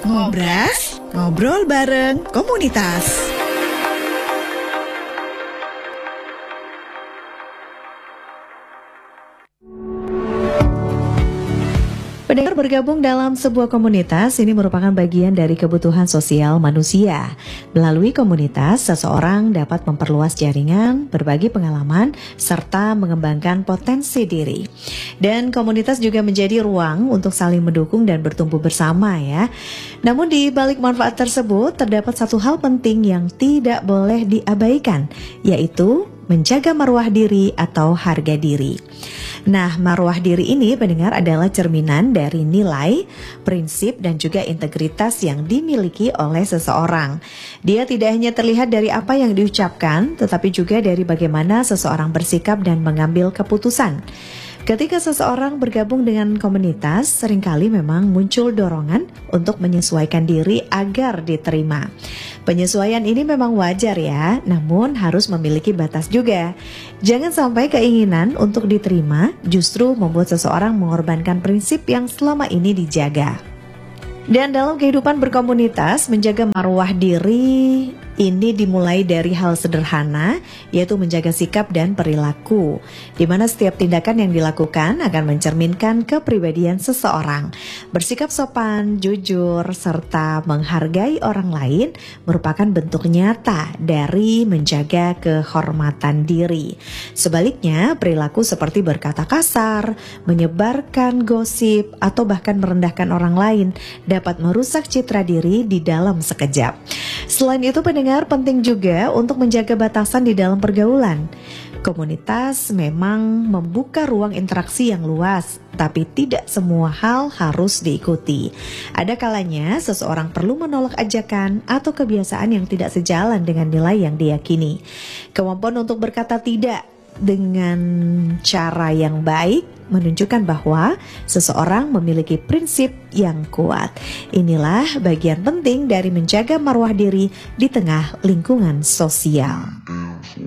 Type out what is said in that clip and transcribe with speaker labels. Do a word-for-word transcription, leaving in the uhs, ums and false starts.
Speaker 1: Ngobras, ngobrol bareng komunitas.
Speaker 2: Pendengar, bergabung dalam sebuah komunitas ini merupakan bagian dari kebutuhan sosial manusia. Melalui komunitas, seseorang dapat memperluas jaringan, berbagi pengalaman, serta mengembangkan potensi diri. Dan komunitas juga menjadi ruang untuk saling mendukung dan bertumbuh bersama ya. Namun di balik manfaat tersebut, terdapat satu hal penting yang tidak boleh diabaikan, yaitu menjaga marwah diri atau harga diri. Nah, marwah diri ini pendengar adalah cerminan dari nilai, prinsip, dan juga integritas yang dimiliki oleh seseorang. Dia tidak hanya terlihat dari apa yang diucapkan, tetapi juga dari bagaimana seseorang bersikap dan mengambil keputusan. Ketika seseorang bergabung dengan komunitas, seringkali memang muncul dorongan untuk menyesuaikan diri agar diterima. Penyesuaian ini memang wajar ya, namun harus memiliki batas juga. Jangan sampai keinginan untuk diterima justru membuat seseorang mengorbankan prinsip yang selama ini dijaga. Dan dalam kehidupan berkomunitas, menjaga marwah diri ini dimulai dari hal sederhana, yaitu menjaga sikap dan perilaku, di mana setiap tindakan yang dilakukan akan mencerminkan kepribadian seseorang. Bersikap sopan, jujur, serta menghargai orang lain merupakan bentuk nyata dari menjaga kehormatan diri. Sebaliknya, perilaku seperti berkata kasar, menyebarkan gosip, atau bahkan merendahkan orang lain dapat merusak citra diri di dalam sekejap. Selain itu, pendengar, penting juga untuk menjaga batasan di dalam pergaulan. Komunitas memang membuka ruang interaksi yang luas, tapi tidak semua hal harus diikuti. Ada kalanya seseorang perlu menolak ajakan atau kebiasaan yang tidak sejalan dengan nilai yang diyakini. Kemampuan untuk berkata tidak dengan cara yang baik menunjukkan bahwa seseorang memiliki prinsip yang kuat. Inilah bagian penting dari menjaga marwah diri di tengah lingkungan sosial.